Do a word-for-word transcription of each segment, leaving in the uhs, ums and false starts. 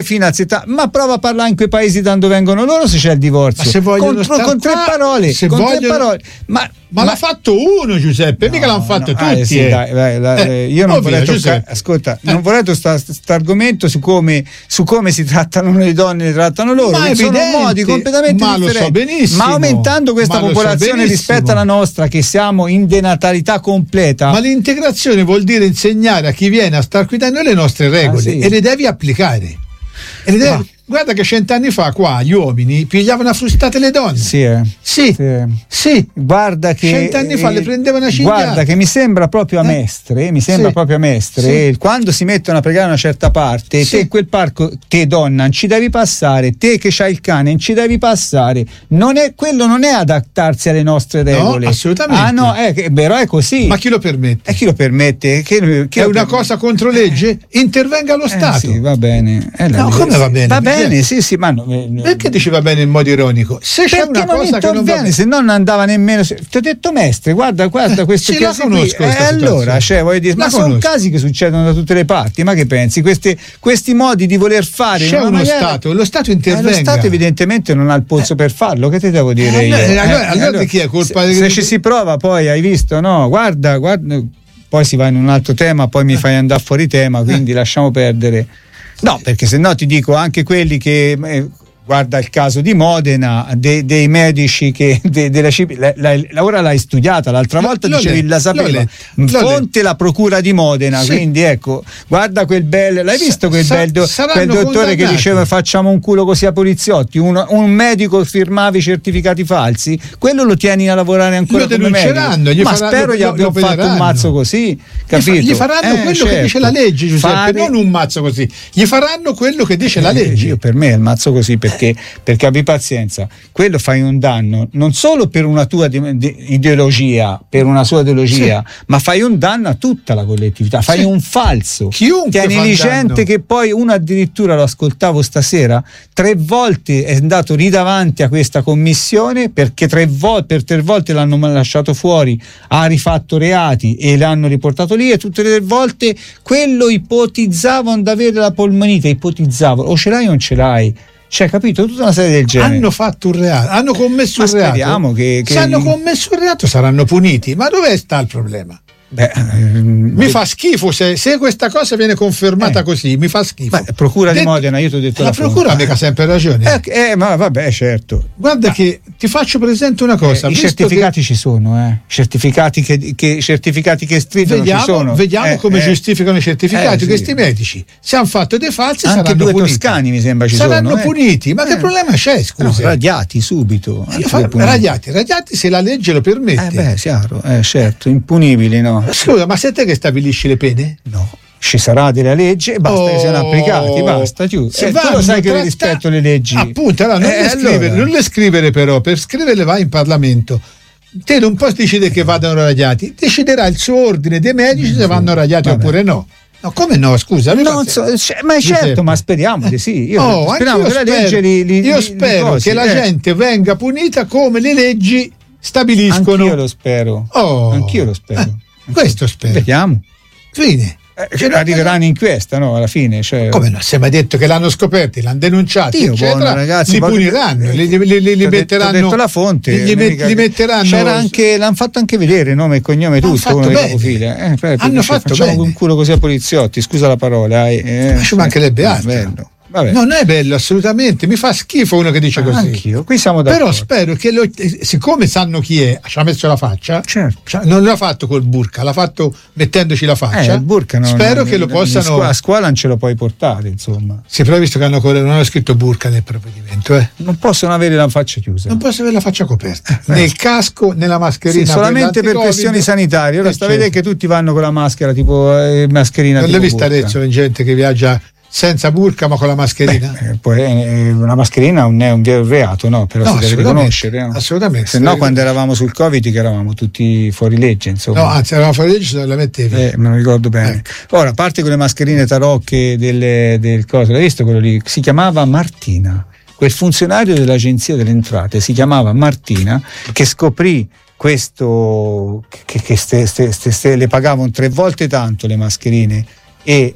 fino al settanta, ma prova a parlare in quei paesi da dove vengono loro se c'è il divorzio. Ma se vogliono con, con tre qua, parole, se con vogliono... tre parole. Ma, ma, ma l'ha fatto uno, Giuseppe, no, mica l'hanno fatto no, tutti. Eh, sì, eh. dai, dai, dai, eh, io non vorrei toccare, ascolta, eh. non vorrei toccare questo argomento su come, su come si trattano le donne, le trattano loro, ma che sono modi completamente ma differenti. Lo so benissimo, ma aumentando questa ma popolazione so rispetto alla nostra, che siamo in denatalità completa. Ma l'integrazione vuol dire insegnare a chi viene a star qui da noi le nostre regole, ah, sì. e le devi applicare. E le devi... Ma... Guarda che cent'anni fa qua gli uomini pigliavano a frustate le donne. Sì, eh. sì, sì. sì. Guarda che cent'anni fa le prendevano a cinghiate. Guarda che mi sembra proprio a mestre, eh? mi sembra sì. proprio a mestre. Sì. Quando si mettono a pregare una certa parte, sì. te in quel parco, te donna, non ci devi passare, te che c'hai il cane, non ci devi passare. Non è, quello non è adattarsi alle nostre regole. No, assolutamente. Ah no, è, è vero, è così. Ma chi lo permette? E chi lo permette? Che, che è lo una permette? cosa contro legge? Intervenga lo eh, Stato. Sì, va bene. Eh, no, come va bene? Va bene. Bene, sì, sì, ma no, perché diceva bene in modo ironico? Se c'è una cosa che non va bene, se no non andava nemmeno. Ti ho detto, mestre, guarda, guarda questo che conosco. E eh, allora, cioè, voglio dire, la ma conosco. sono casi che succedono da tutte le parti. Ma che pensi? Questi, questi modi di voler fare. C'è uno maniera... Stato, lo Stato intervenga. Eh, lo Stato evidentemente non ha il polso eh. per farlo. Che ti devo dire? Eh, io? Allora, eh, allora, allora, allora chi è colpa? Se, di... se ci si prova, poi hai visto, no? Guarda, guarda. Poi si va in un altro tema, poi mi fai andare fuori tema, quindi lasciamo perdere. No, perché se no ti dico anche quelli che eh, guarda il caso di Modena, de, dei medici che de, della C I P, la, la, ora l'hai studiata, l'altra volta l'ho dicevi letto, la sapeva, fonte la procura di Modena, sì. Quindi ecco, guarda quel bel, l'hai visto quel, Sa, bel, do, quel dottore condannati. Che diceva facciamo un culo così a poliziotti, un, un medico firmava i certificati falsi, quello lo tieni a lavorare ancora lo come medico, gli ma spero gli abbiano fatto un mazzo così, capito? Gli faranno eh, quello certo. che dice la legge, Giuseppe, Fare... non un mazzo così, gli faranno quello che dice eh, la legge. Io per me è il mazzo così perché, perché abbi pazienza, quello fai un danno non solo per una tua di, di, ideologia, per una sua ideologia, sì. ma fai un danno a tutta la collettività, fai sì. un falso. Chiunque tieni lì gente che poi uno addirittura lo ascoltavo stasera, tre volte è andato lì davanti a questa commissione perché tre volte per tre volte l'hanno lasciato fuori, ha rifatto reati e l'hanno riportato lì e tutte le volte quello ipotizzavano di avere la polmonite, ipotizzavano, o ce l'hai o non ce l'hai. Cioè, capito? Tutta una serie del genere. Hanno fatto un reato, hanno commesso ma un reato. Speriamo che, che... Se hanno commesso un reato saranno puniti. Ma dove sta il problema? Beh, mi beh. fa schifo se, se questa cosa viene confermata eh. così, mi fa schifo. Beh, procura De- di Modena, io ti ho detto la, la procura mica sempre ragione. Eh, eh, ma vabbè, certo. Guarda ma, che ti faccio presente una cosa. Eh, I certificati che... ci sono, eh. Certificati che, che certificati che stridono vediamo, ci sono. Vediamo eh, come eh. giustificano i certificati eh, questi sì. medici. Se hanno fatto dei falsi anche saranno due puniti. toscani mi sembra ci saranno sono. Saranno puniti. Ma eh. che problema c'è, scusa? No, radiati subito. Fa, radiati, radiati se la legge lo permette. Eh beh, chiaro, eh, certo, impunibili, no. Scusa, ma se te che stabilisci le pene? No, ci sarà della legge e basta oh, che siano applicati, basta, chiuso. Eh, tu lo sai che io rispetto le leggi. Appunto, allora non, eh, le scrivere, allora. non le scrivere però, per scriverle vai in Parlamento. Te non puoi decidere che vadano radiati, deciderà il suo ordine dei medici se vanno radiati Vabbè. oppure no. No, come no? Scusa, no, so, ma è certo, ma speriamo di sì. Io oh, speriamo che la spero, legge li, li, io li, spero li che la eh. gente venga punita come le leggi stabiliscono. Anch'io lo spero. Oh. Anch'io lo spero. Eh, questo spero. Vediamo. Fine. Eh, cioè, arriveranno in inchiesta, no? Alla fine, cioè... come no? Si è mai detto che l'hanno scoperti, l'hanno denunciati, Dio eccetera, buono, ragazzi, li poi... puniranno, li, li, li, li metteranno. Ho detto la fonte, li, met, li metteranno. C'era anche, l'hanno fatto anche vedere nome e cognome tutto, uno dei capofile. Eh, per, hanno dice, fatto facciamo bene. un culo così a poliziotti, scusa la parola. Eh, ma ci mancherebbe altro. Bello. Vabbè. Non è bello assolutamente, mi fa schifo uno che dice ah, così. Anch'io, qui siamo d'accordo. Però spero che lo, siccome sanno chi è, ci ha messo la faccia, certo. cioè, non l'ha fatto col burka, l'ha fatto mettendoci la faccia. Eh, il burka non, spero non, che lo possano. Scuola, a scuola non ce lo puoi portare, insomma. Sì, però visto che hanno, non hanno scritto burka nel provvedimento, eh. Non possono avere la faccia chiusa. Non possono avere la faccia coperta, eh, né il casco né la mascherina. Sì, solamente per questioni sanitarie. Ora sta a vedere che tutti vanno con la maschera, tipo eh, mascherina. Non l'hai vista burka. Arezzo in gente che viaggia senza burka ma con la mascherina? Beh, poi eh, una mascherina non è un reato, no? Però no, si deve riconoscere, no? Assolutamente. Se no, quando eravamo sul Covid, che eravamo tutti fuori legge, insomma. No, anzi, eravamo fuori legge, se la mettevi. Eh, me lo ricordo bene. Ecco. Ora, a parte con le mascherine tarocche delle, del coso, l'hai visto quello lì? Si chiamava Martina. Quel funzionario dell'Agenzia delle Entrate si chiamava Martina, che scoprì questo che, che ste, ste, ste, ste, le pagavano tre volte tanto le mascherine e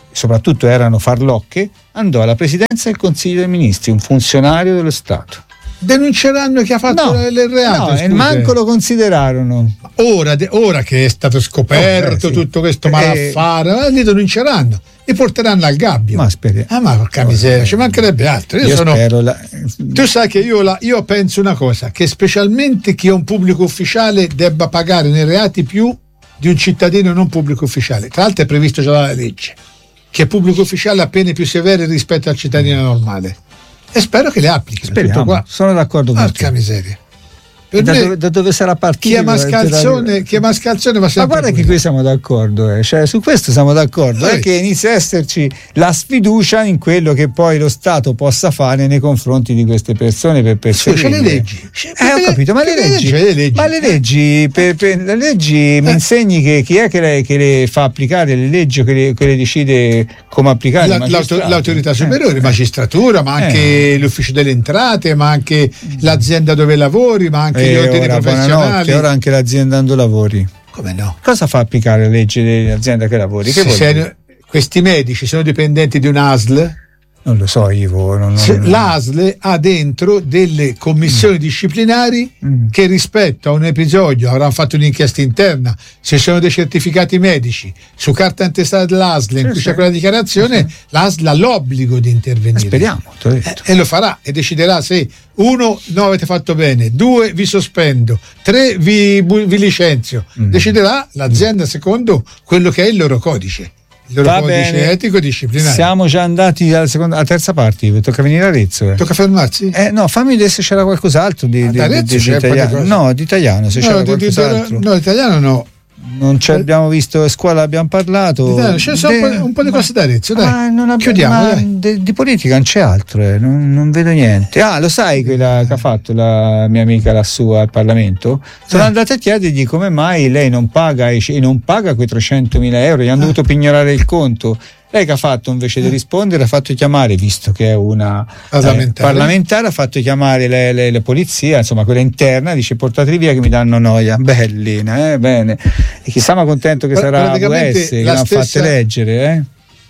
soprattutto erano farlocche, andò alla presidenza del Consiglio dei Ministri, un funzionario dello Stato. Denunceranno chi ha fatto no, il reato? No, e manco lo considerarono. Ora, de, ora che è stato scoperto oh, beh, sì. tutto questo malaffare, eh, li denunceranno, li porteranno al gabbio. Ma speriamo. Ah, ma porca miseria, ci mancherebbe altro. Io, io sono. Spero la... Tu sai che io, la, io penso una cosa: che specialmente chi è un pubblico ufficiale debba pagare nei reati più di un cittadino non pubblico ufficiale. Tra l'altro è previsto già dalla legge che pubblico ufficiale ha pene più severe rispetto al cittadino normale. E spero che le applichi. Speriamo, qua. Sono d'accordo con te. Porca miseria. Per da, me, dove, da dove sarà partito? Chi è mascalzone, chi è mascalzone va sempre. Ma guarda pure. che qui siamo d'accordo, eh. Cioè, su questo siamo d'accordo, è eh, che inizia a esserci la sfiducia in quello che poi lo Stato possa fare nei confronti di queste persone per perseguire. C'è le leggi. C'è, eh, ho capito, ma le leggi, le leggi. Ma le leggi, per, per, le leggi eh. mi insegni che chi è che le, che le fa applicare le leggi o che le, che le decide come applicare? La, l'autorità superiore, eh. magistratura, ma anche eh. l'ufficio delle entrate, ma anche l'azienda dove lavori, ma anche gli ordini professionali. Ora anche l'azienda dove lavori. Come no? Cosa fa applicare le leggi dell'azienda che lavori? Che se questi medici sono dipendenti di un'A S L? Non lo so, Ivo. Non, non, L'A S L ha dentro delle commissioni mm. disciplinari mm. che rispetto a un episodio avranno fatto un'inchiesta interna, se sono dei certificati medici su carta antestata dell'A S L in sì, cui sì. c'è quella dichiarazione, sì. l'A S L ha l'obbligo di intervenire. Speriamo. Eh, e lo farà e deciderà se uno, no, avete fatto bene, due, vi sospendo, tre, vi, vi licenzio. Mm. Deciderà l'azienda secondo quello che è il loro codice. Il loro Va codice bene. etico disciplinare. Siamo già andati alla, seconda, alla terza parte, tocca venire a Arezzo. Eh. Tocca fermarsi? Eh, no, fammi vedere se c'era qualcos'altro di, ah, di, di, di, di italiano. No, di italiano, se no, c'era di, qualcos'altro. Di, no, italiano no. Non ci abbiamo visto a scuola, abbiamo parlato. C'è de, un, po', un po' di cose da Arezzo, dai. Ah, non abbiamo, chiudiamo. Dai. De, di politica non c'è altro, eh. non, non vedo niente. Ah, lo sai quella che ha fatto la mia amica lassù al Parlamento? Sono eh. andate a chiedergli come mai lei non paga e non paga quei trecentomila euro, gli hanno eh. dovuto pignorare il conto. Lei che ha fatto invece di rispondere ha fatto chiamare, visto che è una parlamentare, eh, parlamentare ha fatto chiamare le, le, le polizie, insomma quella interna, dice portateli via che mi danno noia. Bellina, eh, bene. E chissà ma contento che sarà U S che l'ha stessa... fatte leggere, eh.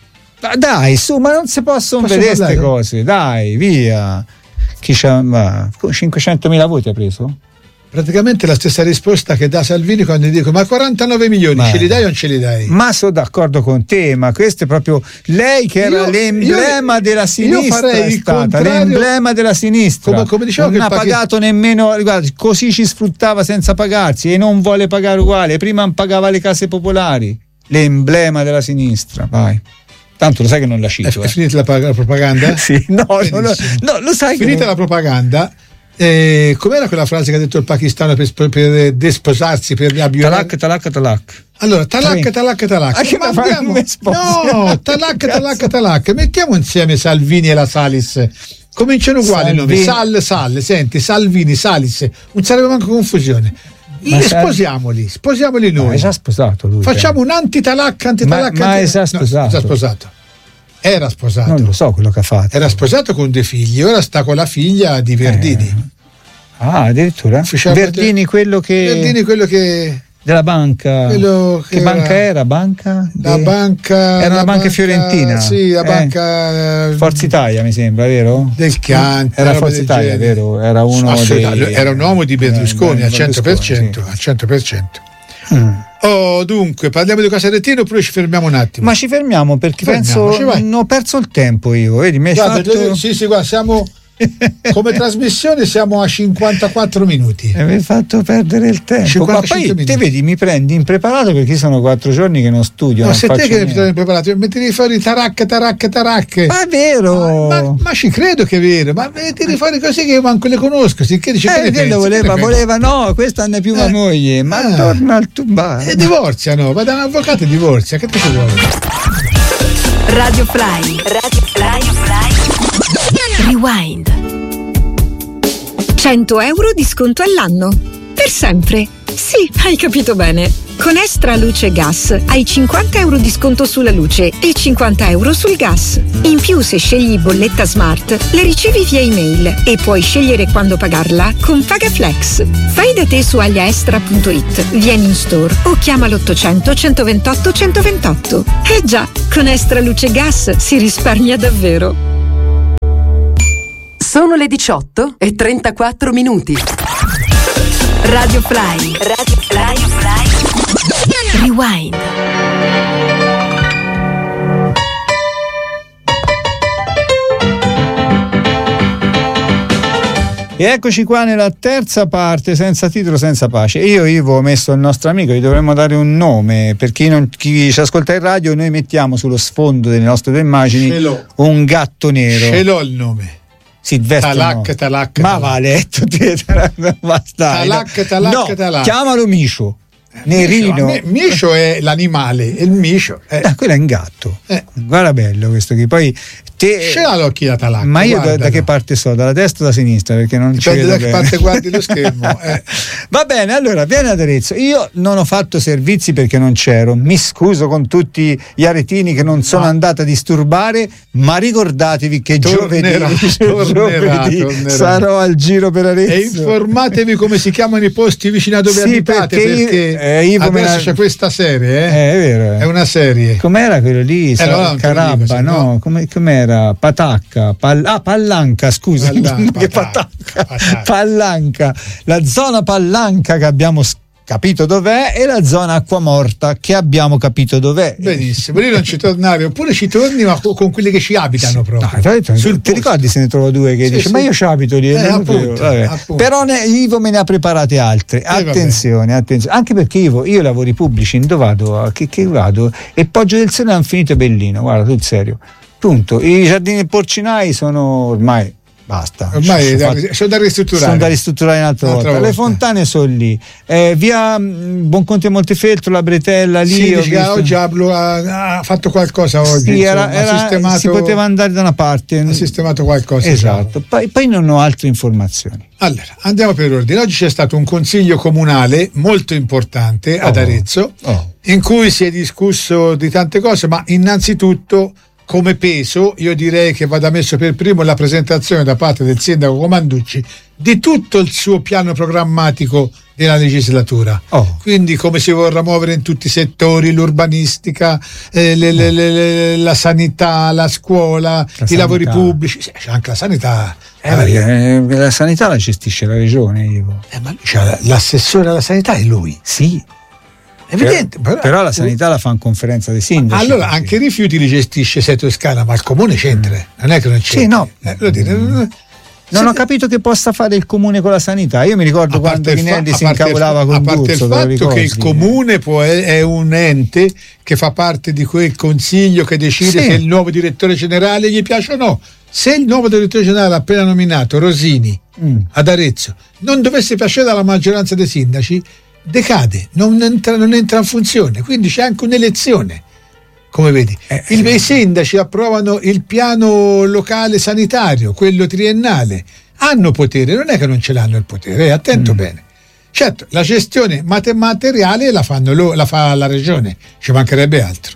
Ma dai, su, ma non si possono Posso vedere queste cose, dai, via. Chi c'ha, ma, cinquecentomila voti ha preso? Praticamente la stessa risposta che dà Salvini quando gli dico ma quarantanove milioni ma, ce li dai o non ce li dai? Ma sono d'accordo con te, ma questo è proprio lei che era io, l'emblema io, della sinistra, è stata l'emblema della sinistra, come, come dicevo, non ha paghi... pagato nemmeno, guarda, così ci sfruttava senza pagarsi e non vuole pagare uguale, prima pagava le case popolari, l'emblema della sinistra, vai. Tanto lo sai che non la cito. È, eh. è finita la, la propaganda? Sì, no, no, no, no, lo sai. Finita che non... la propaganda. Eh, com'era quella frase che ha detto il pakistano per, per desposarsi, per talak, talak, talak. Allora, talak, talak, talak. Ah, ma andiamo... No, talak, talak, talak. Mettiamo insieme Salvini e la Salis. Cominciano uguali i nomi. Sal, Sal, senti, Salvini, Salis. Non sarebbe manco confusione. Ma sposiamoli, sposiamoli noi. Ma è già sposato lui. Facciamo un anti-talak, anti-talak. Ma, ma è già sposato. No, già sposato. Era sposato. Non lo so quello che ha fatto. Era sposato con due figli, ora sta con la figlia di Verdini. Eh. Ah, addirittura? Verdini quello che... Verdini quello che... Della banca. Quello che, che era... banca era? Banca? La de... banca... Era la una banca, banca fiorentina. Sì, la eh. banca... Forza Italia mi sembra, vero? Del Chianti. Era Forza Italia, genere. Vero? Era uno dei... Era un uomo di Berlusconi, eh, al cento per cento. Sì. Al cento per cento. Mm. Oh, dunque, parliamo di Casarettino oppure ci fermiamo un attimo? Ma ci fermiamo perché fermiamo, penso non ho perso il tempo io, vedi, mi hai guarda, fatto... Sì, sì, guarda, siamo come trasmissione siamo a cinquantaquattro minuti. E mi hai fatto perdere il tempo. Ma poi minuti. Te vedi, mi prendi impreparato perché sono quattro giorni che non studio. Ma non se te che mi prendi impreparato, mi tiri fuori taracche, taracche, taracche. Ma è vero! Ma, ma, ma ci credo che è vero, ma mi tiri fuori cose che io manco le conosco. Sicché dice eh, che lo voleva, voleva, no, questa non è più eh. la moglie, ma ah. torna al tubato. E divorzia, no, va da un avvocato e divorzia, che te ci vuole? Radio Fly, Radio Fly, Fly. Rewind. cento euro di sconto all'anno. Per sempre. Sì, hai capito bene. Con Extra Luce Gas hai cinquanta euro di sconto sulla luce e cinquanta euro sul gas. In più, se scegli bolletta smart, le ricevi via email e puoi scegliere quando pagarla con PagaFlex. Fai da te su agliaestra punto it, vieni in store o chiama l'ottocento centoventotto centoventotto. Eh già, con Extra Luce Gas si risparmia davvero. Sono le diciotto e trentaquattro minuti. Radio Fly. Radio Fly. Fly. Rewind. E eccoci qua nella terza parte, senza titolo, senza pace. Io, Ivo, ho messo il nostro amico, gli dovremmo dare un nome, per chi, non, chi ci ascolta in radio, noi mettiamo sullo sfondo delle nostre due immagini un gatto nero. Ce l'ho il nome. Silvestro, Talac, no. talac, ma talac. va letto te, basta. Talac, talac, no, talac. chiamalo Micio. Nerino. Micio, Micio è l'animale, il Micio è... Ah, quello è un gatto. Eh. Guarda bello questo qui. Poi te... ce l'ha l'occhio da Talac. Ma io da, da guardalo. Che parte so? Dalla destra o da sinistra? Perché non ci Dipende vedo da che bene. parte guardi lo schermo. Eh. Va bene, allora vieni ad Arezzo. Io non ho fatto servizi perché non c'ero. Mi scuso con tutti gli aretini che non sono Ah. andato a disturbare, ma ricordatevi che Tornerà, giovedì, tornerà, giovedì tornerà. sarò al giro per Arezzo. E informatevi come si chiamano i posti vicino a dove Sì, abitate, perché io- perché eh, Ivo me adesso la- c'è questa serie, eh? Eh, è vero. eh. È una serie. Com'era quello lì? Sa- no, non te lo Carabba, dico, se no? no- Come, com'era? Patacca, Pal- ah, Pallanca, scusa. Pallanca, che patacca, patacca. patacca. Pallanca, la zona Pallanca che abbiamo s- capito dov'è e la zona Acquamorta che abbiamo capito dov'è. Benissimo, lì non ci tornare, oppure ci torni ma co- con quelli che ci abitano proprio. No, tra l'altro, Sul ti posto. ricordi se ne trovo due che Sì, dice sì. ma io ci abito lì, Eh, non appunto, sapevo. Vabbè. appunto. Però ne, Ivo me ne ha preparate altre. vabbè. Attenzione, attenzione, anche perché Ivo, io lavori pubblici, dove vado? A- Che, che vado? E Poggio del Seno hanno finito Bellino, guarda, sul serio. Punto. I giardini del Porcinai sono ormai basta. Ormai Ci ho da- fatto- sono da ristrutturare. sono da ristrutturare un'altra, Un'altra volta. Le volta. fontane sono lì. Eh, via mh, Bonconte Montefeltro, la Bretella lì. Sì, ho dici che visto- oggi Ablo ha, ha fatto qualcosa oggi. Sì, era- insomma, era- ha sistemato, si poteva andare da una parte. ha sistemato qualcosa. Esatto. diciamo. Poi, poi non ho altre informazioni. Allora, andiamo per ordine. Oggi c'è stato un consiglio comunale molto importante ad Oh. Arezzo, Oh. in cui si è discusso di tante cose, ma innanzitutto come peso io direi che vada messo per primo la presentazione da parte del sindaco Comanducci di tutto il suo piano programmatico della legislatura. Oh. Quindi come si vorrà muovere in tutti i settori, l'urbanistica, eh, le- le- le- le- la sanità, la scuola, i sanità. lavori pubblici, sì, c'è anche la sanità. Eh, perché, eh, la sanità la gestisce la regione, Ivo. Eh, ma lui c'ha l'assessore alla sanità è lui. Sì. È evidente. Però, però la sanità la fa in conferenza dei sindaci. Allora, perché- anche i rifiuti li gestisce Sei Toscana, ma il comune c'entra. Non è che non c'entra. Sì, no. Eh, lo dire, Non se- ho capito che possa fare il comune con la sanità. Io mi ricordo a parte quando il fa- Ghinelli a si parte il incavolava fa- con a parte D'Urso, il te lo fatto che il ricordi? comune può- è, è un ente che fa parte di quel consiglio che decide Sì. se il nuovo direttore generale gli piace o no. Se il nuovo direttore generale appena nominato, Rosini, Mm. ad Arezzo, non dovesse piacere alla maggioranza dei sindaci, decade, non entra, non entra in funzione, quindi c'è anche un'elezione. Come vedi, Eh, il, eh. i sindaci approvano il piano locale sanitario, quello triennale, hanno potere, non è che non ce l'hanno il potere, eh, attento Mm. bene. Certo, la gestione mate- materiale la, fanno lo- la fa la regione, ci mancherebbe altro.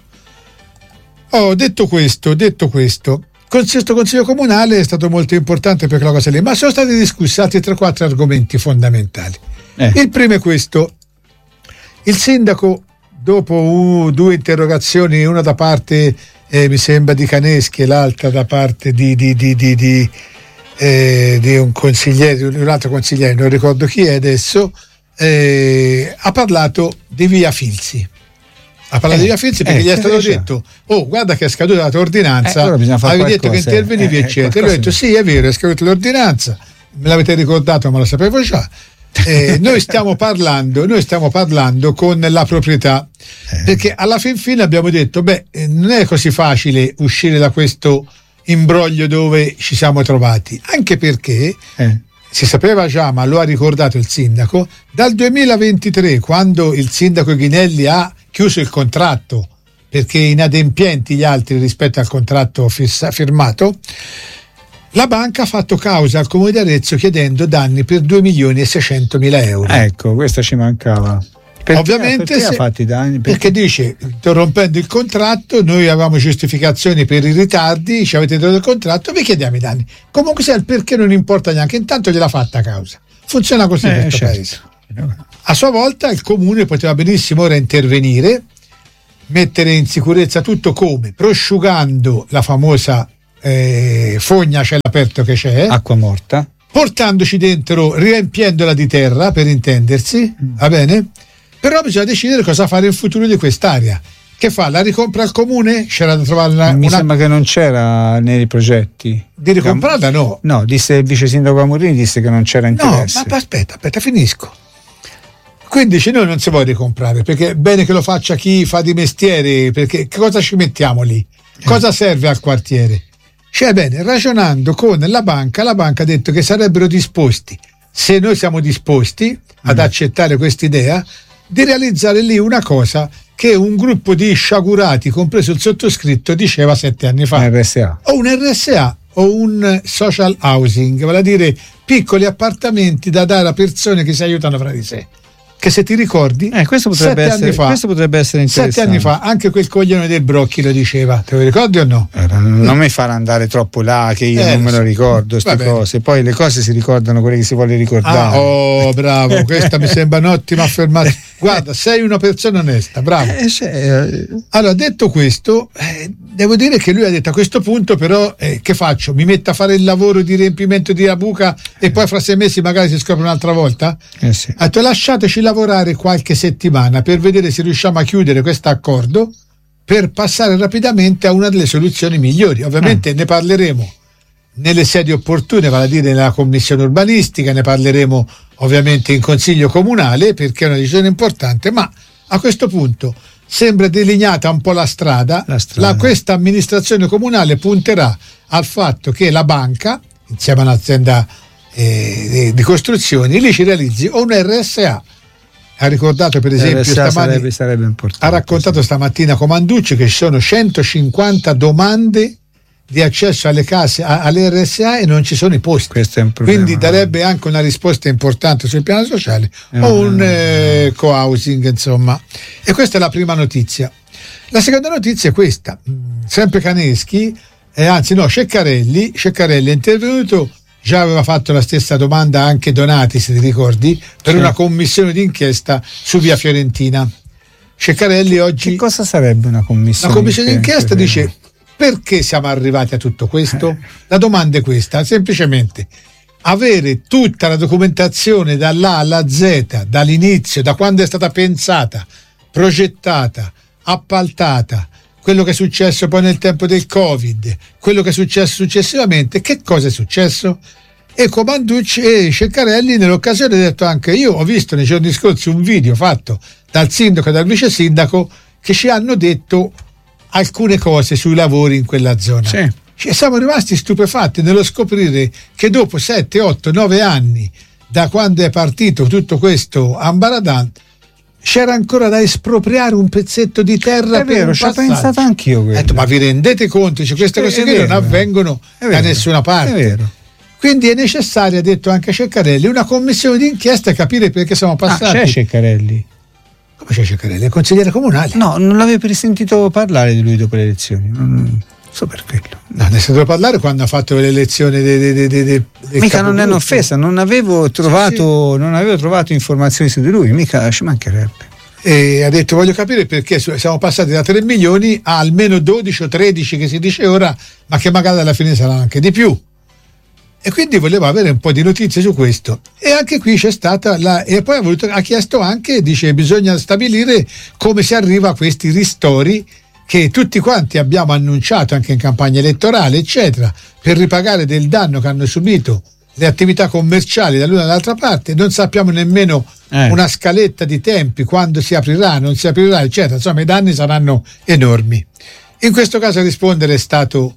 Oh, detto questo, detto questo, questo consiglio comunale è stato molto importante per quella cosa lì, ma sono stati discussi altri tre quattro argomenti fondamentali. Eh. Il primo è questo: il sindaco, dopo uh, due interrogazioni, una da parte eh, mi sembra di Caneschi e l'altra da parte di, di, di, di, di, eh, di un consigliere, di un altro consigliere, non ricordo chi è adesso, eh, ha parlato di via Filzi. Ha parlato Eh, di via Filzi perché eh, gli è che stato fece? detto: oh, guarda che è scaduta la tua ordinanza, Eh, allora bisogna fare avevi detto che qualcosa, intervenivi, eh, eh, eccetera. E lui ha qualcosa detto: sì, è vero, è scaduta l'ordinanza, me l'avete ricordato, ma lo sapevo già. Eh, noi stiamo parlando noi stiamo parlando con la proprietà, perché alla fin fine abbiamo detto beh, eh, non è così facile uscire da questo imbroglio dove ci siamo trovati, anche perché Eh. si sapeva già, ma lo ha ricordato il sindaco, dal duemilaventitré, quando il sindaco Ghinelli ha chiuso il contratto perché inadempienti gli altri rispetto al contratto fissa, firmato, la banca ha fatto causa al Comune di Arezzo chiedendo danni per due milioni e seicentomila euro. Ecco, questa ci mancava. Perché, Ovviamente perché se, ha fatti danni? Perché? perché dice, interrompendo il contratto, noi avevamo giustificazioni per i ritardi, ci avete dato il contratto, vi chiediamo i danni. Comunque sia, il perché non importa neanche, intanto gliela fatta causa. Funziona così eh, questo certo. paese. A sua volta il comune poteva benissimo ora intervenire, mettere in sicurezza tutto come? Prosciugando la famosa eh, fogna a cielo aperto che c'è, acqua morta, portandoci dentro, riempiendola di terra, per intendersi, mm. va bene? Però bisogna decidere cosa fare in futuro di quest'area. Che fa? La ricompra al comune? C'era da trovare una, mi una... sembra che non c'era nei progetti di ricomprarla, no? No, disse il vice sindaco Amorrini, disse che non c'era interesse. No, ma aspetta, aspetta, finisco. Quindi dice, noi non si può ricomprare, perché è bene che lo faccia chi fa di mestiere, perché che cosa ci mettiamo lì? Cosa eh. serve al quartiere? Cioè, bene, ragionando con la banca, la banca ha detto che sarebbero disposti, se noi siamo disposti ad mm. accettare quest'idea, di realizzare lì una cosa che un gruppo di sciagurati, compreso il sottoscritto, diceva sette anni fa. Un R S A. O un R S A o un social housing, vale a dire piccoli appartamenti da dare a persone che si aiutano fra di sé. Che se ti ricordi, eh, questo, potrebbe sette essere, anni fa, questo potrebbe essere interessante. Sette anni fa anche quel coglione del Brocchi lo diceva, te lo ricordi o no? Eh, non mi farà andare troppo là che io eh, non me lo ricordo queste cose, poi le cose si ricordano quelle che si vuole ricordare. Ah, oh bravo, questa mi sembra un'ottima affermazione. Guarda, sei una persona onesta, bravo. Eh, cioè, allora, detto questo, eh, devo dire che lui ha detto a questo punto però eh, che faccio? Mi metto a fare il lavoro di riempimento di Abuca e poi fra sei mesi magari si scopre un'altra volta? Eh sì. Ha detto lasciateci lavorare qualche settimana per vedere se riusciamo a chiudere questo accordo per passare rapidamente a una delle soluzioni migliori. Ovviamente mm. ne parleremo nelle sedi opportune, vale a dire nella commissione urbanistica, ne parleremo ovviamente in consiglio comunale perché è una decisione importante, ma a questo punto sembra delineata un po' la strada, la strada. La, questa amministrazione comunale punterà al fatto che la banca, insieme a un'azienda eh, di costruzioni, lì ci realizzi o un R S A. Ha ricordato per esempio stamani, sarebbe, sarebbe importante, ha raccontato sì. stamattina Comanducci che ci sono centocinquanta domande di accesso alle case, a, alle R S A e non ci sono i posti. Questo è un problema, quindi darebbe anche una risposta importante sul piano sociale eh, o un eh, co-housing, insomma. E questa è la prima notizia. La seconda notizia è questa, sempre Caneschi, eh, anzi no, Ceccarelli, Ceccarelli è intervenuto, già aveva fatto la stessa domanda anche Donati, se ti ricordi, per sì. una commissione d'inchiesta su via Fiorentina. Ceccarelli oggi... Che cosa sarebbe una commissione? Una commissione d'inchiesta dice... Perché siamo arrivati a tutto questo? La domanda è questa, semplicemente avere tutta la documentazione dall'A alla Z, dall'inizio, da quando è stata pensata, progettata, appaltata, quello che è successo poi nel tempo del Covid, quello che è successo successivamente, che cosa è successo? E Comanducci e Ceccarelli nell'occasione ha detto anche, io ho visto nei giorni scorsi un video fatto dal sindaco e dal vice sindaco che ci hanno detto alcune cose sui lavori in quella zona. Sì. Cioè, siamo rimasti stupefatti nello scoprire che dopo sette, otto, nove anni da quando è partito tutto questo ambaradan c'era ancora da espropriare un pezzetto di terra. È vero, ci ho pensato anch'io detto, ma vi rendete conto? Cioè, queste cose qui non avvengono da nessuna parte. È vero. Quindi è necessario, ha detto anche Ceccarelli, una commissione d'inchiesta e capire perché siamo passati. Ah, c'è Ceccarelli. Come c'è Ceccarelli? È consigliere comunale. No, non l'avevo sentito parlare di lui dopo le elezioni. Non so per quello. No, ne sentivo parlare quando ha fatto le elezioni de, de, de, de, de, de mica non è un'offesa, non avevo trovato, sì, sì. non avevo trovato informazioni su di lui, mica ci mancherebbe. E ha detto voglio capire perché siamo passati da tre milioni a almeno dodici o tredici che si dice ora, ma che magari alla fine saranno anche di più. E quindi voleva avere un po' di notizie su questo. E anche qui c'è stata la. E poi ha, voluto, ha chiesto anche, dice, bisogna stabilire come si arriva a questi ristori che tutti quanti abbiamo annunciato anche in campagna elettorale, eccetera, per ripagare del danno che hanno subito le attività commerciali dall'una e dall'altra parte. Non sappiamo nemmeno eh. una scaletta di tempi, quando si aprirà, non si aprirà, eccetera. Insomma, i danni saranno enormi. In questo caso a rispondere è stato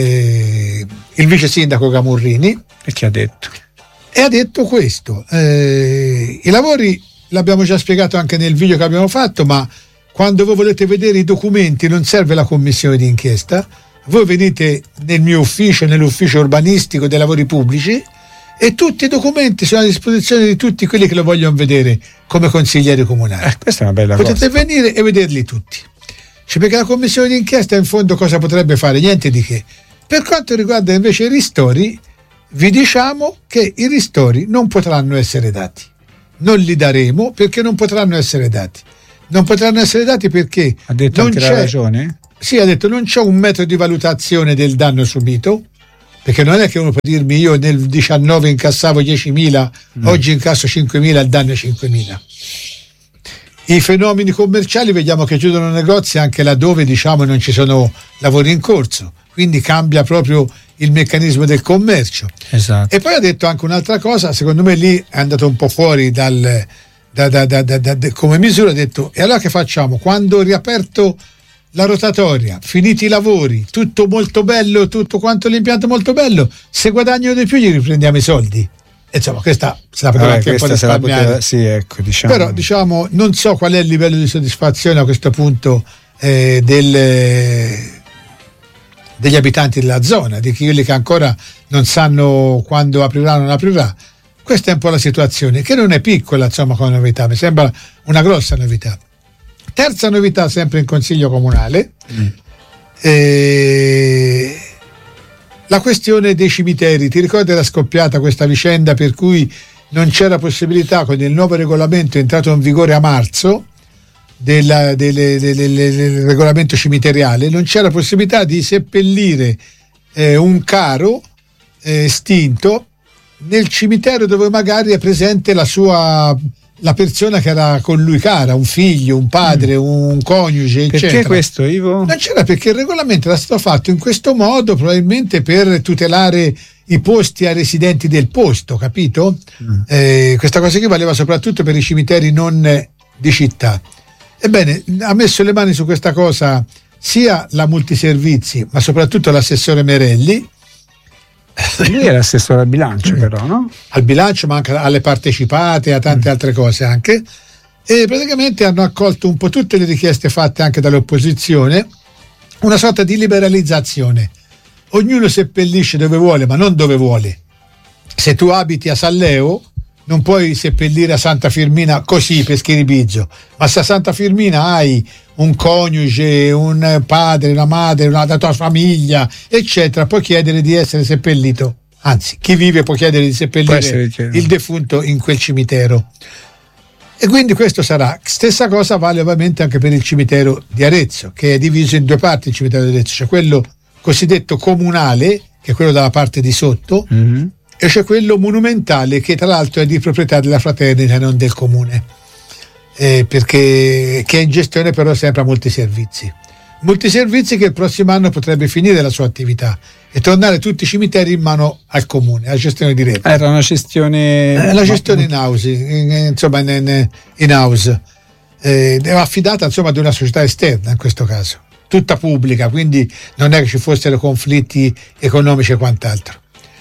Eh, il vice sindaco Camurrini, e che ha detto? E ha detto questo, eh, i lavori l'abbiamo già spiegato anche nel video che abbiamo fatto, ma quando voi volete vedere i documenti non serve la commissione d'inchiesta, voi venite nel mio ufficio, nell'ufficio urbanistico dei lavori pubblici e tutti i documenti sono a disposizione di tutti quelli che lo vogliono vedere come consiglieri comunali. Eh, questa è una bella Potete cosa. venire e vederli tutti. Cioè, perché la commissione d'inchiesta in fondo cosa potrebbe fare? Niente di che. Per quanto riguarda invece i ristori, vi diciamo che i ristori non potranno essere dati. Non li daremo perché non potranno essere dati. Non potranno essere dati perché ha detto non anche c'è, la ragione? Sì, ha detto non c'è un metodo di valutazione del danno subito, perché non è che uno può dirmi io nel diciannove incassavo diecimila, mm. oggi incasso cinquemila, il danno è cinquemila. I fenomeni commerciali vediamo che chiudono negozi anche laddove diciamo non ci sono lavori in corso, quindi cambia proprio il meccanismo del commercio. Esatto. E poi ha detto anche un'altra cosa, secondo me lì è andato un po' fuori dal, da, da, da, da, da, come misura, ha detto e allora che facciamo? Quando riaperto la rotatoria, finiti i lavori, tutto molto bello, tutto quanto l'impianto molto bello, se guadagnano di più gli riprendiamo i soldi. E insomma, questa se la poteva anche un po' risparmiare. Sì, ecco, diciamo. Però diciamo, non so qual è il livello di soddisfazione a questo punto eh, del, degli abitanti della zona, di quelli che ancora non sanno quando aprirà o non aprirà. Questa è un po' la situazione, che non è piccola, insomma, come novità, mi sembra una grossa novità. Terza novità sempre in Consiglio Comunale, mm. eh, la questione dei cimiteri. Ti ricordi era scoppiata questa vicenda per cui non c'era possibilità, con il nuovo regolamento entrato in vigore a marzo della, delle, delle, delle, del regolamento cimiteriale, non c'era possibilità di seppellire eh, un caro eh, estinto nel cimitero dove magari è presente la sua la persona che era con lui cara, un figlio, un padre, mm. un coniuge, eccetera. Perché questo, Ivo? Non c'era, perché il regolamento era stato fatto in questo modo probabilmente per tutelare i posti ai residenti del posto, capito? Mm. Eh, questa cosa qui valeva soprattutto per i cimiteri non di città. Ebbene, ha messo le mani su questa cosa sia la Multiservizi, ma soprattutto l'assessore Merelli. Lui era assessore al bilancio, però, no? Al bilancio, ma anche alle partecipate, a tante mm. altre cose anche. E praticamente hanno accolto un po' tutte le richieste fatte anche dall'opposizione, una sorta di liberalizzazione. Ognuno seppellisce dove vuole, ma non dove vuole. Se tu abiti a San Leo, non puoi seppellire a Santa Firmina così per schiribizzo, ma se a Santa Firmina hai un coniuge, un padre, una madre, una la tua famiglia, eccetera, puoi chiedere di essere seppellito. Anzi, chi vive può chiedere di seppellire il defunto in quel cimitero. E quindi questo sarà. Stessa cosa vale ovviamente anche per il cimitero di Arezzo, che è diviso in due parti il cimitero di Arezzo, c'è quello cosiddetto comunale, che è quello dalla parte di sotto, mm-hmm. e c'è quello monumentale, che tra l'altro è di proprietà della fraternita e non del comune, eh, perché che è in gestione però sempre a Multiservizi. Multiservizi che il prossimo anno potrebbe finire la sua attività e tornare tutti i cimiteri in mano al comune, alla gestione diretta. Era una gestione... Eh, la gestione in house, in, insomma in, in house, eh, è affidata insomma ad una società esterna in questo caso, tutta pubblica, quindi non è che ci fossero conflitti economici e quant'altro.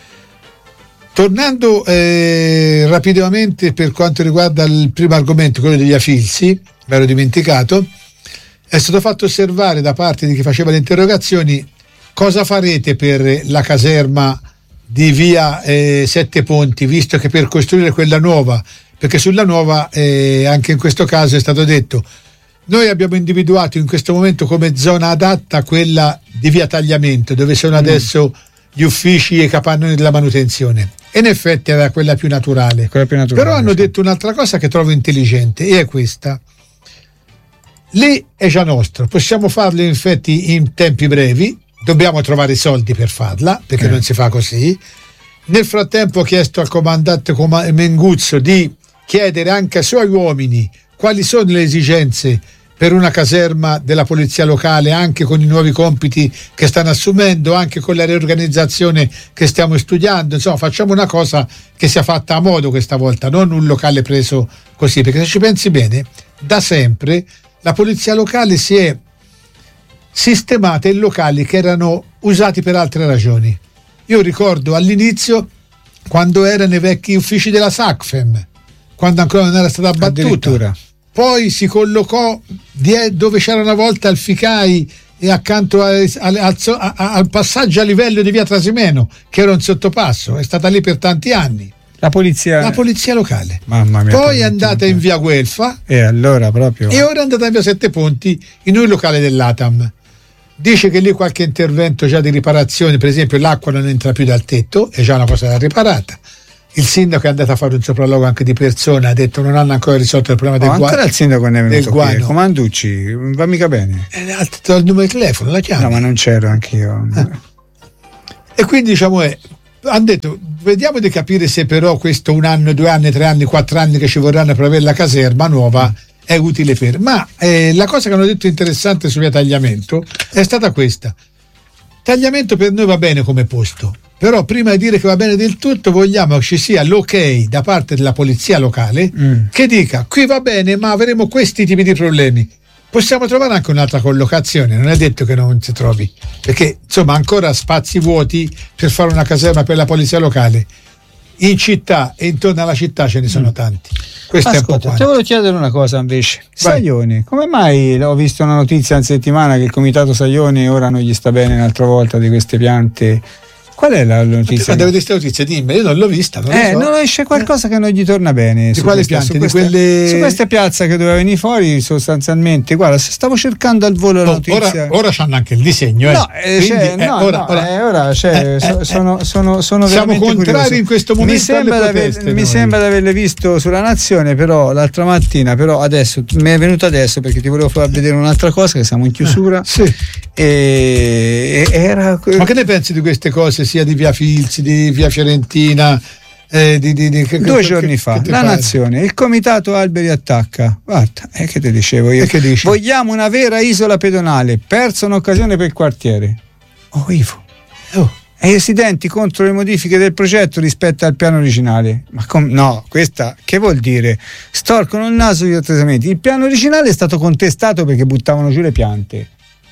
Tornando eh, rapidamente per quanto riguarda il primo argomento, quello degli Afilsi, mi ero dimenticato, è stato fatto osservare da parte di chi faceva le interrogazioni cosa farete per la caserma di via eh, Sette Ponti, visto che per costruire quella nuova, perché sulla nuova eh, anche in questo caso è stato detto noi abbiamo individuato in questo momento come zona adatta quella di via Tagliamento, dove sono mm. adesso gli uffici e i capannoni della manutenzione, e in effetti era quella più naturale, quella più naturale però hanno detto un'altra cosa che trovo intelligente, e è questa: lì è già nostro, possiamo farlo in effetti in tempi brevi, dobbiamo trovare i soldi per farla, perché eh. non si fa così. Nel frattempo ho chiesto al comandante Menguzzo di chiedere anche ai suoi uomini quali sono le esigenze per una caserma della polizia locale, anche con i nuovi compiti che stanno assumendo, anche con la riorganizzazione che stiamo studiando. Insomma, facciamo una cosa che sia fatta a modo questa volta, non un locale preso così, perché se ci pensi bene, da sempre la polizia locale si è sistemata in locali che erano usati per altre ragioni. Io ricordo all'inizio, quando era nei vecchi uffici della SACFEM, quando ancora non era stata abbattuta, poi si collocò dove c'era una volta il FICAI e accanto al, al, al, al passaggio a livello di via Trasimeno, che era un sottopasso, è stata lì per tanti anni. La polizia, la polizia locale. Mamma mia, poi è andata in via Guelfa e allora proprio e ora è andata in via Sette Ponti, in un locale dell'Atam. Dice che lì qualche intervento già di riparazione, per esempio l'acqua non entra più dal tetto, è già una cosa da riparata. Il sindaco è andato a fare un sopralluogo anche di persona, ha detto non hanno ancora risolto il problema oh, del guano. Ancora il sindaco ne è venuto qui, Comanducci, va mica bene. Eh, ha detto il numero di telefono, la chiama. No, ma non c'ero anch'io. Eh. E quindi diciamo è hanno detto vediamo di capire se però questo un anno, due anni, tre anni, quattro anni che ci vorranno per avere la caserma nuova è utile per. Ma eh, la cosa che hanno detto interessante su via Tagliamento è stata questa: Tagliamento per noi va bene come posto, però prima di dire che va bene del tutto vogliamo che ci sia l'ok da parte della polizia locale mm. che dica qui va bene ma avremo questi tipi di problemi. Possiamo trovare anche un'altra collocazione, non è detto che non si trovi, perché insomma ancora spazi vuoti per fare una caserma per la polizia locale in città e intorno alla città ce ne sono tanti. Questo Ascolta, è un po' ti volevo chiedere una cosa invece. Vai. Saglioni, come mai ho visto una notizia in settimana che il comitato Saglioni ora non gli sta bene un'altra volta di queste piante? Qual è la notizia? Ma questa notizia, dimmi, io non l'ho vista. Non eh, lo so. non esce qualcosa eh. che non gli torna bene. Di su quale questa, piante? Su queste, di quelle... su queste piazze che doveva venire fuori sostanzialmente. Guarda, se stavo cercando al volo la oh, notizia. Ora, ora c'hanno anche il disegno. Eh. No, eh, Quindi, c'è, eh, no, ora, no, ora, eh, ora c'è, eh, so, eh, sono, sono, sono siamo contrari curioso. in questo momento. Mi sembra, alle aver, proteste, mi noi. sembra di averle visto sulla Nazione, però l'altra mattina, però adesso mi è venuto adesso perché ti volevo far vedere un'altra cosa, che siamo in chiusura. Ah, sì. e, e era... Ma che ne pensi di queste cose, sia di via Filzi, di via Fiorentina? Eh, di, di, di, che, Due che, giorni che, fa che la fai? Nazione, il comitato Alberi attacca. Guarda, è eh, che ti dicevo io. E che dici? Vogliamo una vera isola pedonale, persa un'occasione per il quartiere. Oh Ivo. Oh. E i residenti contro le modifiche del progetto rispetto al piano originale. Ma com- no, questa che vuol dire? Storcono il naso gli attrasamenti. Il piano originale è stato contestato perché buttavano giù le piante.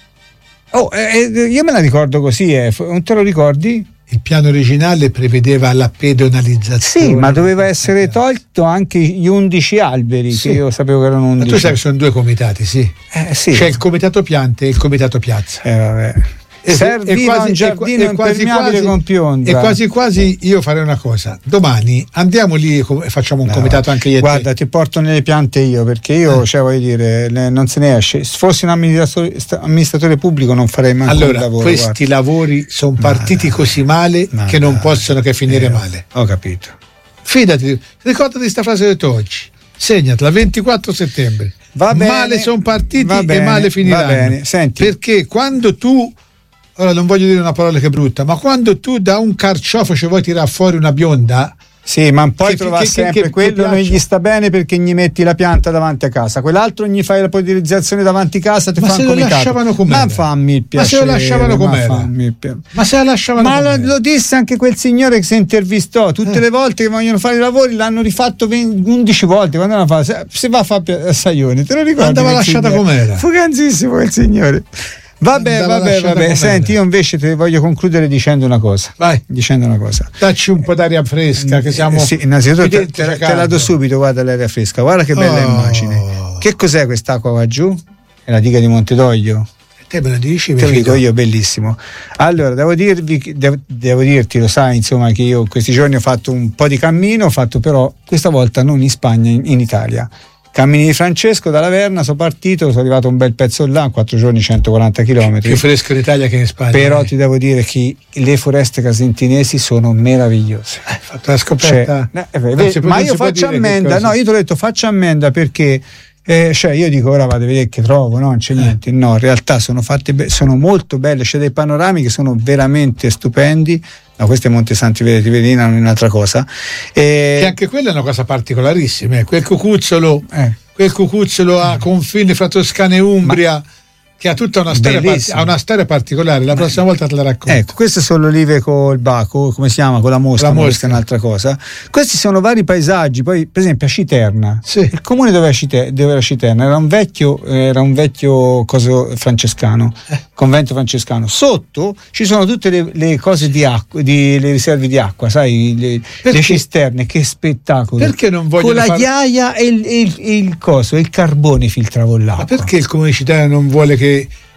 Oh, eh, io me la ricordo così, eh. Non te lo ricordi? Il piano originale prevedeva la pedonalizzazione. Sì, ma doveva essere tolto anche gli undici alberi, sì. Che io sapevo che erano undici. Ma tu sai che sono due comitati, sì. Eh, sì. C'è il comitato piante e il comitato piazza. Eh, vabbè. E Serviva quasi, un giardino e quasi, impermeabile quasi, con piondra. E quasi quasi io farei una cosa: domani andiamo lì e facciamo un no, comitato anche io. Guarda, ti porto nelle piante io, perché io, eh. cioè voglio dire, non se ne esce. Se fossi un amministratore, amministratore pubblico non farei mai allora, un lavoro. Questi guarda. lavori sono partiti ma così male ma che non possono che finire eh, male. Ho capito. Fidati, ricordati questa frase che ho detto oggi. Segnatela, ventiquattro settembre. Va bene, male sono partiti bene, e male finiranno. Va bene. Senti. Perché quando tu ora non voglio dire una parola che è brutta, ma quando tu da un carciofo ci vuoi tirare fuori una bionda, sì, ma poi che, trova che, sempre che, che, quello non gli sta bene perché gli metti la pianta davanti a casa, quell'altro gli fai la podilizzazione davanti a casa, ti ma fa se un lo comitato. lasciavano com'era, ma fammi il piacere, ma se lo lasciavano com'era, ma, il pi- ma se la lasciavano ma com'era. Lo, lo disse anche quel signore che si intervistò tutte eh. le volte che vogliono fare i lavori l'hanno rifatto venti, undici volte quando hanno fatto, se, se va a fare a Saglioni, te lo ricordi? Andava lasciata com'era, fuganzissimo quel signore. Vabbè, vabbè, vabbè. Senti, io invece ti voglio concludere dicendo una cosa. Vai. Dicendo una cosa. Dacci un po' d'aria fresca, che siamo. Eh, sì, innanzitutto te, te, te la do subito, guarda l'aria fresca. Guarda che bella oh. immagine. Che cos'è quest'acqua qua giù? È la diga di Montedoglio. Te me lo dici? Te lo dico io, bellissimo. Allora, devo dirvi, devo, devo dirti, lo sai, insomma, che io questi giorni ho fatto un po' di cammino, ho fatto però questa volta non in Spagna, in, in Italia. Cammini di Francesco da Laverna, sono partito, sono arrivato un bel pezzo là, quattro giorni, centoquaranta chilometri. Più fresco in Italia che in Spagna. Però eh. ti devo dire che le foreste casentinesi sono meravigliose. Hai fatto la scoperta. Cioè, eh, beh, ma io faccio ammenda, no, io ti ho detto faccio ammenda perché eh, cioè io dico ora vado a vedere che trovo, no, non c'è niente. No, in realtà sono fatte be- sono molto belle, c'è dei panorami che sono veramente stupendi. No, questo è Monte Santi Veterina, non è un'altra cosa. E... Che anche quella è una cosa particolarissima, eh. quel cucuzzolo, eh. quel cucuzzolo a confine fra Toscana e Umbria. Ma... che ha tutta una storia, part- ha una storia particolare, la prossima volta te la racconto. Ecco, queste sono le olive col baco, come si chiama, con la mosca, la mosca. Questa è un'altra cosa. Questi sono vari paesaggi, poi per esempio a Citerna, sì. Il comune dove era Citerna era un vecchio, era un vecchio coso francescano, eh. convento francescano. Sotto ci sono tutte le, le cose di acqua, di, le riserve di acqua, sai, le, le cisterne, che spettacolo. Perché non vogliono con la far... ghiaia e il, il, il coso, il carbone filtravo l'acqua. Ma perché il comune di Citerna non vuole che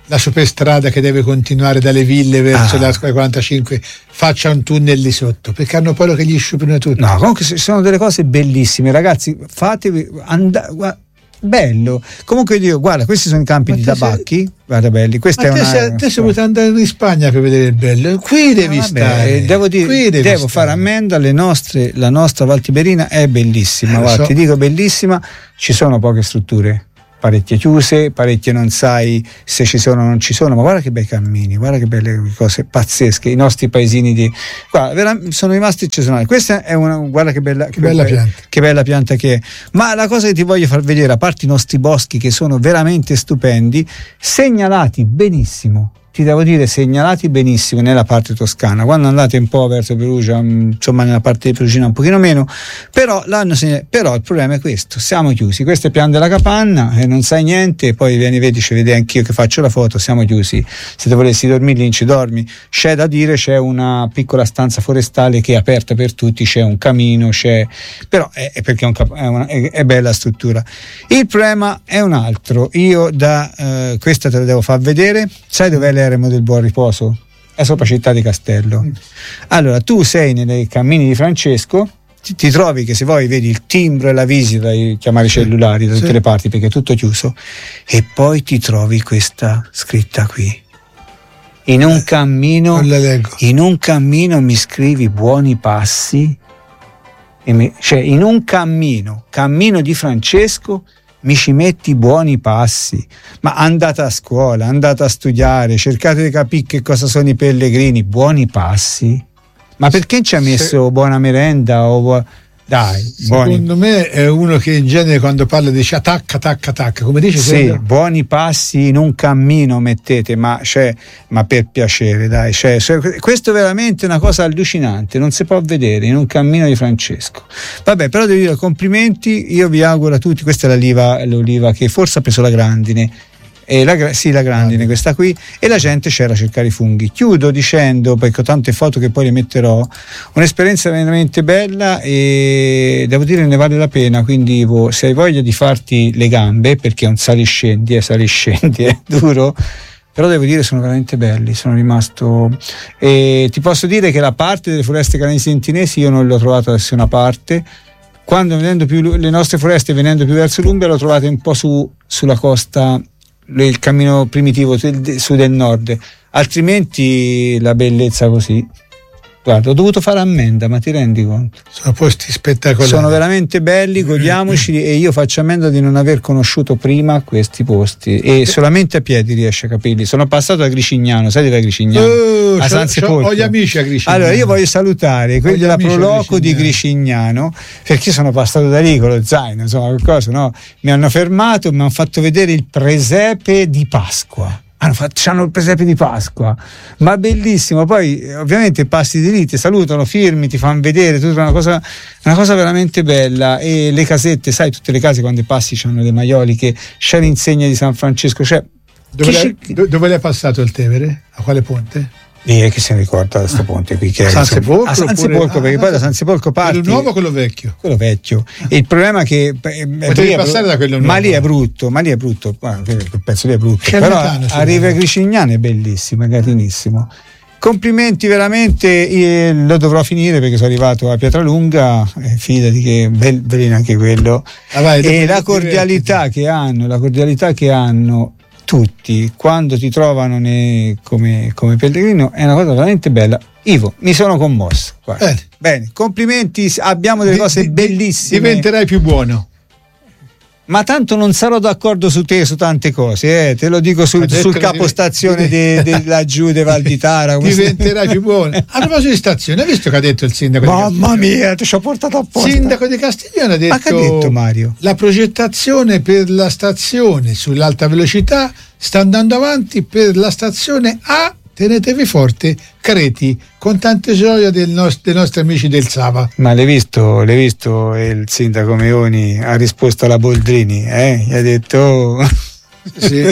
la superstrada che deve continuare dalle ville verso ah. la quarantacinque faccia un tunnel lì sotto, perché hanno paura che gli sciupino tutto. No, comunque ci sono delle cose bellissime, ragazzi, fatevi andare. Bello, comunque dico, guarda, questi sono i campi ma di tabacchi, sei... guarda belli, questa ma è te una. Te sei voluto andare in Spagna per vedere il bello, qui devi ah, stare. Devo dire, qui devi devo stare. fare ammenda, le nostre, la nostra Val Tiberina è bellissima, eh, guarda, so. Ti dico bellissima, ci sono poche strutture, parecchie chiuse, parecchie non sai se ci sono o non ci sono, ma guarda che bei cammini, guarda che belle cose pazzesche, i nostri paesini di guarda, vera, sono rimasti eccezionali. Questa è una, guarda che bella, che, che bella pianta, che bella pianta che è. Ma la cosa che ti voglio far vedere, a parte i nostri boschi che sono veramente stupendi, segnalati benissimo, ti devo dire segnalati benissimo nella parte toscana. Quando andate un po' verso Perugia, insomma nella parte di Perugina un pochino meno, però l'hanno segnalato. Però il problema è questo, siamo chiusi, questo è il piano della capanna e non sai niente, poi vieni, vedi, ci vedi anch'io che faccio la foto, siamo chiusi, se te volessi dormire lì ci dormi. C'è da dire, c'è una piccola stanza forestale che è aperta per tutti, c'è un camino, c'è però è, è perché è, un cap- è, una, è, è bella struttura. Il problema è un altro, io da eh, questa te la devo far vedere, sai dov'è l'eremo del Buon Riposo? È sopra Città di Castello. Allora tu sei nei cammini di Francesco, ti, ti trovi che se vuoi vedi il timbro e la visita, i chiamare cellulari da tutte sì. le parti perché è tutto chiuso, e poi ti trovi questa scritta qui in un cammino, in un cammino mi scrivi buoni passi e mi, cioè in un cammino cammino di Francesco mi ci metti buoni passi. Ma andate a scuola, andate a studiare, cercate di capire che cosa sono i pellegrini. Buoni passi? Ma perché ci ha messo Se... buona merenda o dai, secondo buoni. Me è uno che in genere quando parla dice attacca, attacca, attacca, come dice? Sì, quello? Buoni passi in un cammino mettete, ma, cioè, ma per piacere, dai, cioè, cioè, questo è veramente una cosa allucinante, non si può vedere in un cammino di Francesco. Vabbè, però devo dire complimenti, io vi auguro a tutti, questa è l'oliva, l'oliva che forse ha preso la grandine. E la, sì, la grandine, questa qui, e la gente c'era a cercare i funghi. Chiudo dicendo, perché ho tante foto che poi le metterò, un'esperienza veramente bella e devo dire ne vale la pena, quindi se hai voglia di farti le gambe, perché è un saliscendi, è saliscendi, è duro, però devo dire sono veramente belli, sono rimasto e ti posso dire che la parte delle foreste canadesi sentinesi io non l'ho trovata da nessuna parte. Quando venendo più le nostre foreste venendo più verso l'Umbria l'ho trovate un po' su, sulla costa, il cammino primitivo su del nord, altrimenti la bellezza così, guarda, ho dovuto fare ammenda, ma ti rendi conto? Sono posti spettacolari, sono veramente belli, godiamoceli, e io faccio ammenda di non aver conosciuto prima questi posti e solamente a piedi riesce a capirli. Sono passato a Gricignano, sai dove è Gricignano? Oh, a San Sepolcro. Ho gli amici a Gricignano. Allora io voglio salutare quelli della Proloco di Gricignano, perché sono passato da lì con lo zaino, insomma qualcosa, no? Mi hanno fermato, mi hanno fatto vedere il presepe di Pasqua. Hanno il presepe di Pasqua, ma bellissimo. Poi ovviamente passi di lì, ti salutano, firmi, ti fanno vedere tutta una cosa, una cosa veramente bella. E le casette, sai, tutte le case quando passi c'hanno le maioliche, c'è l'insegna di San Francesco, c'è... Dove, l'hai, do, dove l'hai passato il Tevere? A quale ponte? E che se ne ricorda da questo ponte qui che a San Sepolcro, a San Sepolcro, perché ah, poi da San Sepolcro parti quello nuovo o quello vecchio? Quello vecchio. E il problema è che potevi passare da quello nuovo, ma lì è brutto, ma lì è brutto, quel pezzo lì è brutto, c'è però metano, arriva a Gricignano, è bellissimo, è carinissimo. Complimenti veramente, io lo dovrò finire perché sono arrivato a Pietralunga, eh, fidati che bel, bellino anche quello. Ah, vai, e la cordialità che hanno, la cordialità che hanno tutti quando ti trovano ne, come, come pellegrino è una cosa veramente bella. Ivo, mi sono commosso. Bene. Bene, complimenti, abbiamo delle cose di, bellissime. Diventerai più buono. Ma tanto non sarò d'accordo su te su tante cose, eh? Te lo dico sul, sul capostazione de, de, laggiù di Val di Tara. Diventerai più buono. A proposito di stazione, hai visto che ha detto il sindaco? Mamma mia, ti ci ho portato apposta. Il sindaco di Castiglione ha detto, ma che ha detto Mario? La progettazione per la stazione sull'alta velocità sta andando avanti per la stazione A. Tenetevi forte, Creti, con tante gioie del nost- dei nostri amici del Sava. Ma l'hai visto, l'hai visto il sindaco Meoni ha risposto alla Boldrini, eh? Gli ha detto oh. Sì.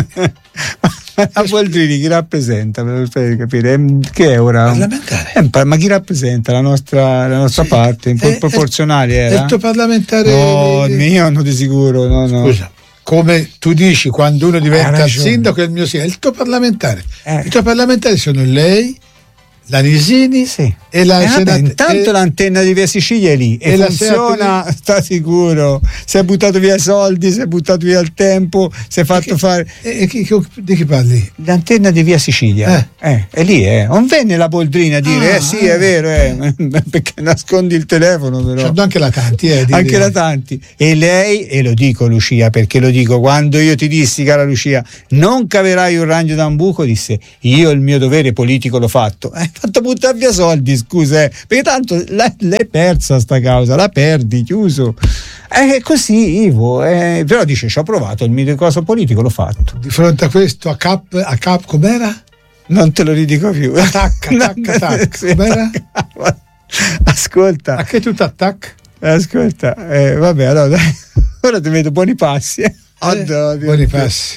La Boldrini chi rappresenta? Per capire che è ora? Parlamentare. Eh, ma chi rappresenta la nostra, la nostra sì. parte? Un po' eh, proporzionale era? Il tuo parlamentare? No, di... mio no di sicuro, no, no. Scusa. come tu dici, quando uno diventa sindaco, è il mio sì, è il tuo parlamentare. Eh. I tuoi parlamentari sono lei, la Nisini, sì. e la eh, senat- intanto e, l'antenna di Via Sicilia è lì e, e funziona, senat- sta sicuro. Si è buttato via soldi, si è buttato via il tempo, si è fatto che, fare. E, e chi, di chi parli? L'antenna di Via Sicilia, eh. Eh, è lì, eh. Non venne la Boldrina a dire, ah, eh sì, è vero, eh. Perché nascondi il telefono, però. C'è anche la Tanti, eh, anche la Tanti. E lei, e lo dico Lucia, perché lo dico, quando io ti dissi, cara Lucia, non caverai un ragno da un buco, disse, io il mio dovere politico l'ho fatto. Eh, fatto buttare via soldi, scusa, eh, perché tanto l'hai, l'hai persa sta causa, la perdi, chiuso. È eh, così, Ivo, eh, però dice ci ho provato, il mio coso politico l'ho fatto. Di fronte a questo, a cap, a cap com'era? Non te lo ridico più. Attacca, attacca, attacca. Com'era? Ascolta. A che tutto attacca? Ascolta, eh, vabbè, allora dai, ora ti vedo buoni passi. Eh. Oh, eh, no, buoni passi.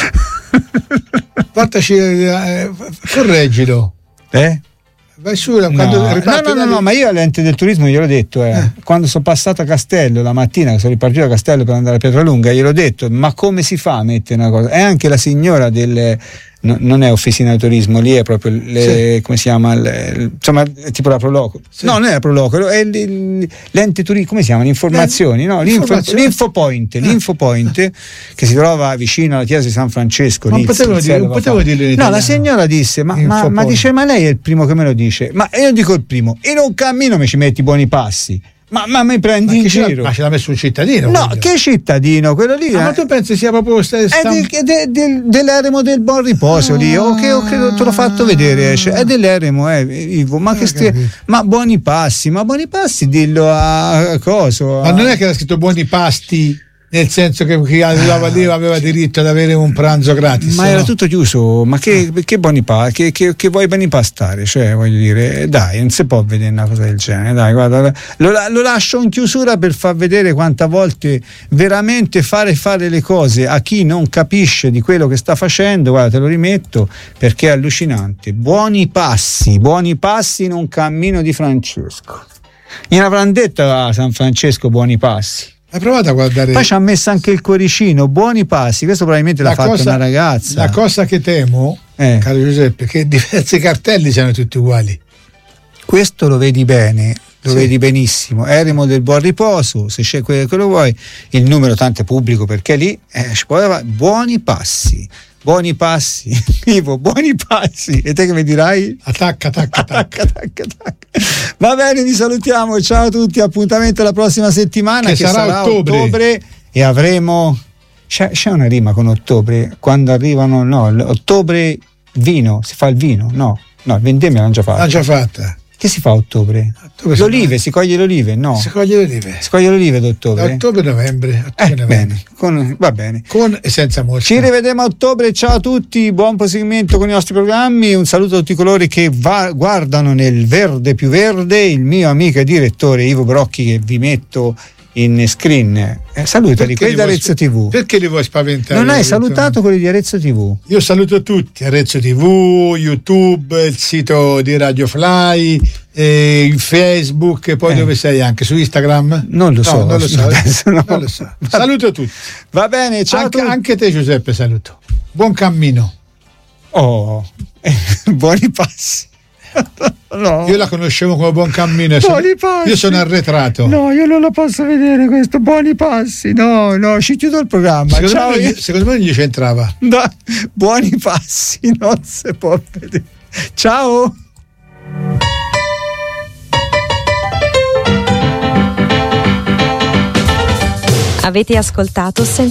Portaci, eh, correggilo. Eh? Vai su, no, quando no, no, no, no, ma io all'ente del turismo gliel'ho detto, eh, eh. quando sono passato a Castello la mattina, che sono ripartito da Castello per andare a Pietralunga, gliel'ho detto, ma come si fa a mettere una cosa? E anche la signora del, no, non è officina di turismo, lì è proprio le, sì. come si chiama, le, insomma è tipo la Proloco, sì. no, non è la Proloco, è l'ente turismo, come si chiama? Le informazioni, no? L'info, l'infopoint, ah. l'infopoint che si trova vicino alla chiesa di San Francesco. Non potevo dire, non potevo dire no, la signora disse, ma, ma, ma dice, ma lei è il primo che me lo dice, ma io dico il primo, in un cammino mi ci metti buoni passi. Ma, ma mi prendi ma in giro? Ma ce l'ha messo un cittadino? No, quello. Che cittadino? Quello lì. Ah, ma tu pensi sia proprio sta, sta... È del, del, del, dell'eremo del Buon Riposo ah, lì. O che, o che te l'ho fatto vedere. Cioè, è dell'eremo, eh, Ivo. Ma, che sti... ma buoni passi, ma buoni passi, dillo a, a coso. A... Ma non è che era scritto buoni pasti? Nel senso che chi arrivava lì aveva diritto ad avere un pranzo gratis, ma no? Era tutto chiuso. Ma che, che buoni pa che, che, che vuoi bene pastare? Cioè, voglio dire, dai, non si può vedere una cosa del genere. Dai, guarda, lo, lo lascio in chiusura per far vedere quanta volte veramente fare fare le cose a chi non capisce di quello che sta facendo. Guarda, te lo rimetto perché è allucinante. Buoni passi, buoni passi in un cammino di Francesco. Gliene avranno detto a San Francesco buoni passi. Hai provato a guardare? Poi ci ha messo anche il cuoricino, buoni passi. Questo probabilmente l'ha fatto una ragazza. La cosa che temo, eh. caro Giuseppe, che diversi cartelli siano tutti uguali. Questo lo vedi bene, lo sì. vedi benissimo. Eremo del Buon Riposo, se c'è quello che lo vuoi, il numero tanto è pubblico perché lì eh, buoni passi. Buoni passi, Ivo, buoni passi. E te che mi dirai? Attacca, attacca, attacca. attacca, attacca. Va bene, vi salutiamo. Ciao a tutti. Appuntamento la prossima settimana che, che sarà, sarà ottobre. ottobre e avremo. C'è, c'è una rima con ottobre. Quando arrivano, no, ottobre vino. Si fa il vino? No, no, il vendemmia l'hanno già fatta. L'hanno già fatta. Che si fa a ottobre? ottobre l'olive, si, si coglie le olive? No. Si coglie le olive. Si coglie le olive ad ottobre? Da ottobre-novembre. Ottobre, eh, novembre. Bene. Con, va bene. Con e senza mosca. Ci rivedremo a ottobre. Ciao a tutti, buon proseguimento con i nostri programmi. Un saluto a tutti coloro che va, guardano nel verde più verde. Il mio amico e direttore Ivo Brocchi, che vi metto in screen. Eh, salutali, quelli di Arezzo tivù. Perché li vuoi spaventare? Non hai salutato quelli di Arezzo tivù? Io saluto tutti, Arezzo tivù, YouTube, il sito di Radio Fly, eh, il Facebook, e poi eh. dove sei anche? Su Instagram? Non lo so. No, non lo so. No. Non lo so. Saluto tutti. Va bene, ciao anche, a tutti. Anche te Giuseppe saluto. Buon cammino. Oh, eh, buoni passi. No. Io la conoscevo come Buon Cammino. Sono, io sono arretrato. No, io non lo posso vedere questo. Buoni passi. No, no, ci chiudo il programma. Secondo, Ciao, me, non gli, secondo me non gli c'entrava. No, buoni passi, non si può vedere. Ciao. Avete ascoltato Senza